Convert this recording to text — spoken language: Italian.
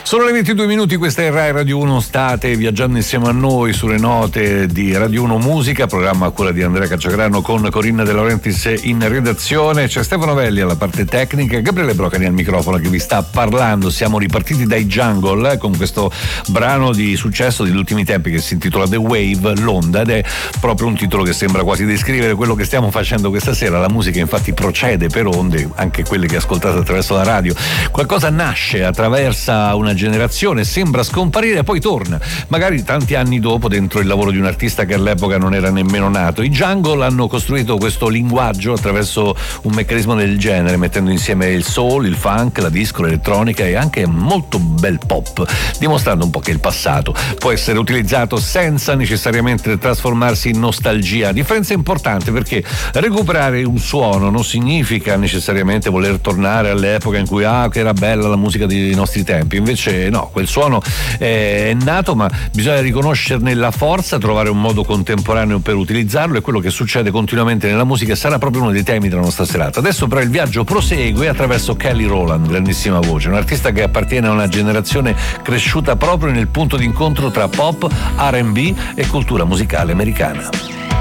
Sono le 22 minuti, questa è Rai Radio 1, state viaggiando insieme a noi sulle note di Radio 1 Musica, programma a cura di Andrea Cacciagrano con Corinna De Laurentiis in redazione. C'è Stefano Velli alla parte tecnica, Gabriele Brocani al microfono che vi sta parlando. Siamo ripartiti dai Jungle con questo brano di successo degli ultimi tempi che si intitola The Wave, l'onda, ed è proprio un titolo che sembra quasi descrivere quello che stiamo facendo questa sera. La musica infatti procede per onde, anche quelle che ascoltate attraverso la radio. Qualcosa nasce, attraversa una generazione, sembra scomparire e poi torna, magari tanti anni dopo, dentro il lavoro di un artista che all'epoca non era nemmeno nato. I Jungle hanno costruito questo linguaggio attraverso un meccanismo del genere, mettendo insieme il soul, il funk, la disco, l'elettronica e anche molto bel pop, dimostrando un po' che il passato può essere utilizzato senza necessariamente trasformarsi in nostalgia. Differenza importante, perché recuperare un suono non significa necessariamente voler tornare all'epoca in cui che era bella la musica dei nostri tempi. Invece no, quel suono è nato, ma bisogna riconoscerne la forza, trovare un modo contemporaneo per utilizzarlo, e quello che succede continuamente nella musica sarà proprio uno dei temi della nostra serata. Adesso però il viaggio prosegue attraverso Kelly Rowland, grandissima voce, un artista che appartiene a una generazione cresciuta proprio nel punto d'incontro tra pop, R&B e cultura musicale americana.